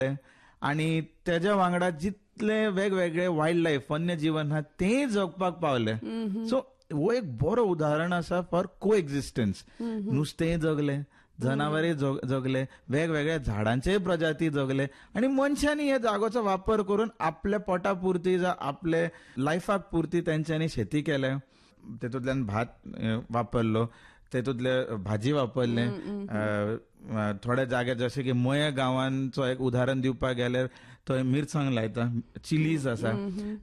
आणि त्याच्या वांगडा जितले वेगवेगळे वायल्ड लायफ वन्यजीवन आहा ते जगपाक पावले. सो हो एक बरो उदाहरण आसा फॉर को एक्झिस्टन्स. नुस्तें जगले, जनावरे जगले, वेगवेगळ्या झाडांचे प्रजाती जगले आणि मनशांनी हे जागोचो वापर करून आपल्या पोटापुरती आपले लायफाक पुरती तेंच्यांनी शेती केल्या. तेतूंतल्यान भात वापरलो, तेतूंतले भाजी वापरले. थोड्या जाग्यार जशें की मया गांवांचो एक उदाहरण दिवपाक गेल्यार थंय मिरसांग लायता, चिलीज आसा.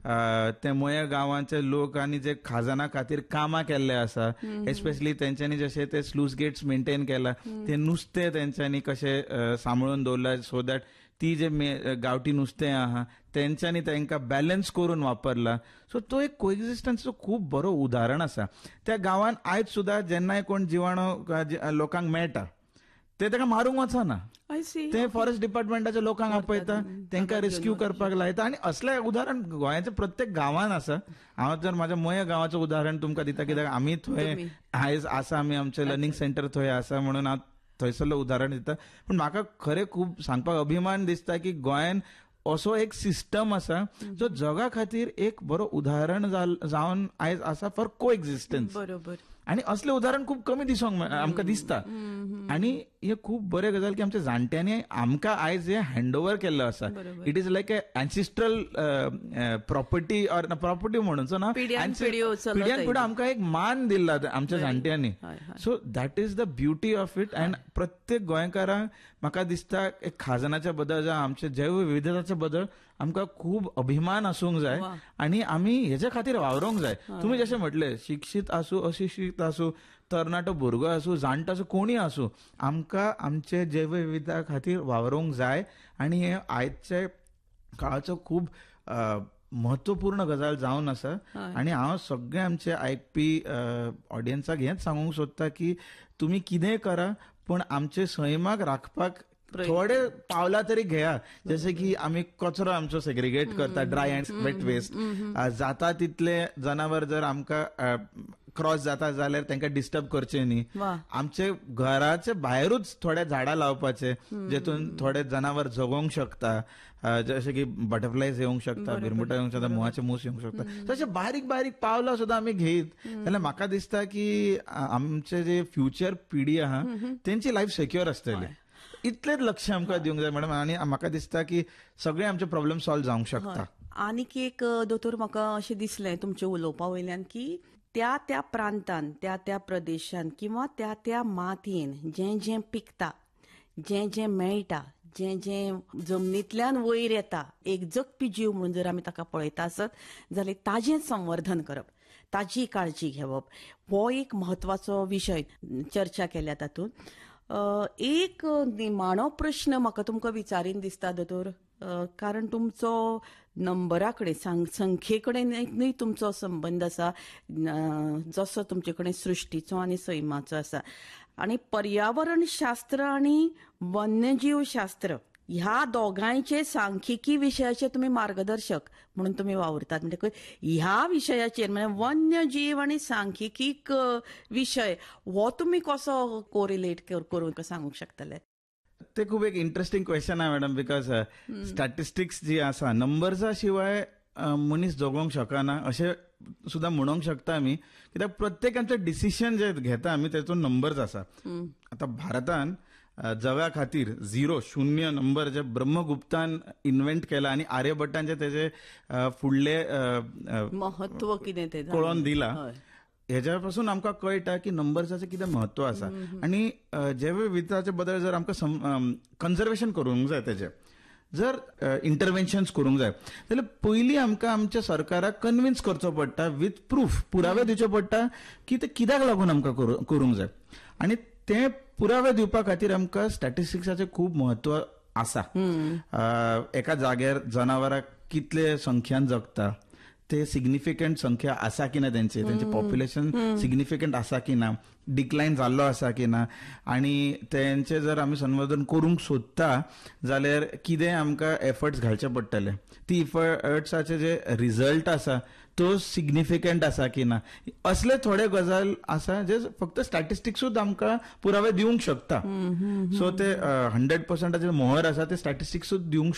ते मया गांवांचे लोकांनी जे खाजना खातीर कामां केल्ले आसा, एस्पेशली तेंच्यांनी जशें ते स्लूज गेट्स मेंटेन केला, ते नुस्तें तेंच्यांनी कशें सांबाळून दवरला सो दॅट ती जे गांवठी नुस्तें आहा तेंच्यांनी तांकां बॅलन्स करून वापरला. सो तो एक कोएक्झिस्टन्सचो खूब बरो उदाहरण आसा. त्या गांवांत आयज सुद्धा जेन्नाय कोण जिवाणू लोकांक मेळटा ते ताका मारूंक वचना, ते फॉरेस्ट डिपार्टमेंटाच्या लोकांक आपयता, तांकां रेस्क्यू करपाक लायता. आनी असलें उदाहरण गोंयाच्या प्रत्येक गांवांत आसा. हांव जर म्हाज्या मया गांवाचें उदाहरण तुमकां दिता, कित्याक आमी थंय आयज आसा, आमी आमचें लर्निंग सेंटर थंय आसा म्हणून हांव थंयसरलो उदाहरण दिता. पूण म्हाका खरें खूब सांगपाक अभिमान दिसता की गोंयान असो एक सिस्टम आसा जो जगा खातीर एक बरो उदाहरण जावन आयज आसा फॉर को एक्झिस्टन्स. बरोबर. आणि असले उदाहरण खूब कमी दिसोंक आमकां दिसता. आणि हे खूब बरे गजाल की आमच्या जाणट्यांनी आमकां आयज हे हँडओव्हर केल्लो आसा. It is like A एन्सिस्ट्रल property or property म्हणूनचो ना, पिढ्यान पिढी आमकां एक मान दिला आमच्या जाणट्यांनी. So that is the beauty of it. And प्रत्येक गोंयकारांक म्हाका दिसता एक खाजनाच्या बद्दल आमच्या जैवविविधताच्या बद्दल आमकां खूब अभिमान आसूंक जाय आणि आमी हेच्या खातीर वावरूंक जाय. तुमी जशें म्हटलें, शिक्षीत आसूं, अशिक्षीत आसूं, तरणाटो भुरगो आसूं, जाणटो आसूं, कोणी आसूं, आमकां आमचे जैवविविधता खातीर वावरूंक जाय. आणि हे आयचे काळाचो खूब महत्वपूर्ण गजाल जावन आसा. आणि हांव सगळे आमचे आयकपी ऑडियन्साक हेंच सांगूंक सोदता की तुमी कितेंय करा, पूण आमचे सैमाक राखपाक थोडे पावलां तरी घेया. जशें की आमी कचरो आमचो सेग्रिगेट करता, ड्राय अँड वेट वेस्ट. जाता तितले जनावर जर आमकां क्रॉस जाता जाल्यार तांकां डिस्टर्ब करचें न्ही. आमचे घराचे भायरूच थोडे झाडां लावपाचे, जेतून थोडे जनावर जगोंक शकता. जशें की बटरफ्लायज येवंक शकता, भिरमुटा येवंक शकता, मोहाचे मूस येवंक शकता. तशे बारीक बारीक पावलां सुद्दां आमी घेयत जाल्यार म्हाका दिसता की आमचे जे फ्युचर पिढी आहा तेंची लायफ सेक्युअर आसतली. इतलेच लक्ष आमकां दिवंक जाय मॅडम. आनी म्हाका दिसता की सगळे आमचे प्रॉब्लेम सॉल्व जावंक शकता. आनीक एक दोतोर म्हाका अशें दिसलें तुमचे उलोवपा वयल्यान की त्या त्या प्रांतान, त्या त्या प्रदेशान किंवा त्या त्या मातयेन जें जें पिकता, जें जें मेळटा, जें जें जमनींतल्यान वयर येता, एक जगपी जीव म्हणून जर आमी ताका पळयता आसत जाल्यार ताजें संवर्धन करप, ताजी काळजी घेवप, हो एक म्हत्वाचो विशय चर्चा केल्या तातूंत. एक निमाणो प्रश्न म्हाका तुमकां विचारीन दिसता दोतोर, कारण तुमचो नंबरा कडेन संख्ये कडेनय तुमचो संबंद आसा, जसो तुमचे कडेन सृश्टीचो आनी सैमाचो आसा. आनी पर्यावरण शास्त्र आनी वन्यजीव शास्त्र ह्या दोगांयचे सांख्यिकी विशयाचे तुमी मार्गदर्शक म्हणून तुमी वावरतात. म्हणजे ह्या विशयाचेर म्हणजे वन्यजीव आनी सांख्यिकीक विशय हो तुमी कसो कोरिलेट करून सांगूंक शकतले? ते खूप एक इंटरेस्टिंग क्वेश्चन आहे मॅडम. बिकॉज स्टॅटिस्टिक्स जी आसा, नंबर्सा शिवाय मनीस जगोंक शकना अशें सुद्धा म्हणूंक शकता आमी. कित्याक प्रत्येक आमचें डिसिशन जे घेता आमी तेतून नंबर्स आसा. आता भारतान जगा खातीर 0 शून्य नंबर जे ब्रह्मगुप्तान इन्व्हेंट केला आणि आर्यभट्टान जे तेजे फुडले महत्व कितें ते कळोवन दिला, ह्याच्यापासून आमकां कळटा की नंबर्साचें कितें महत्व आसा. आणि जैवविविधताचे बद्दल जर आमकां कन्झर्वेशन करूंक जाय, तेजे जर इंटरव्हेन्शन्स करूंक जाय जाल्यार पयलीं आमकां आमच्या सरकाराक कन्विन्स करचो पडटा विथ प्रूफ, पुरावे दिवचे पडटा की ते कित्याक लागून आमकां करूंक जाय. आणि ते पुरावे दिवपा खातीर आमकां स्टॅटिस्टिक्साचें खूब म्हत्व आसा. एका जाग्यार जनावरां कितले संख्यान जगता, ते सिग्निफिकंट संख्या आसा की ना त्यांचे पॉप्युलेशन सिग्निफिकंट आसा की ना, डिक्लायन जाल्लो आसा की ना, आणि तेंचे जर आमी संवर्धन करूंक सोदता जाल्यार कितें आमकां एफर्ट्स घालचे पडटले. ती एफर्ट्साचे जे रिझल्ट आसा तो सिग्निफिकंट आसा की ना, असले थोडे गजाल आसा जे फक्त स्टॅटिस्टिक्सूच आमकां पुरावे दिवंक शकता. सो ते 100%चे मोहर आसा ते स्टॅटिस्टिक्सूच दिवंक